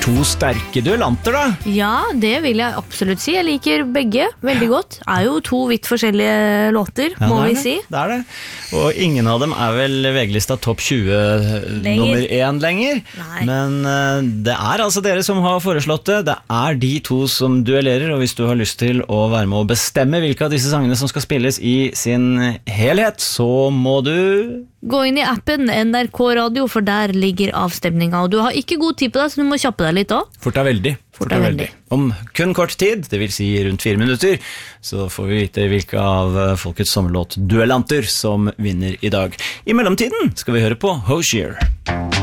to sterke duellanter da. Ja, det vil jeg absolutt si. Jeg liker begge veldig godt. Det jo to vidt forskjellige låter, Ja, må det vi det. si. Det det. Og ingen av dem vel VG-lista topp 20 nummer 1 lenger. Nei. Men det altså dere som har foreslått det. Det de to som duellerer, og hvis du har lyst til å være med å bestemme hvilke av disse sangene som skal spilles i sin helhet, så må du Gå inn i appen NRK Radio, for der ligger avstemninga. Og du har ikke god tid på deg, så du må kjappe deg litt også. Fort veldig. Veldig. Om kun kort tid, det vil si rundt 4 minutter, så får vi vite hvilke av folkets sommerlåt duellanter som vinner i dag. I mellomtiden skal vi høre på Hozier.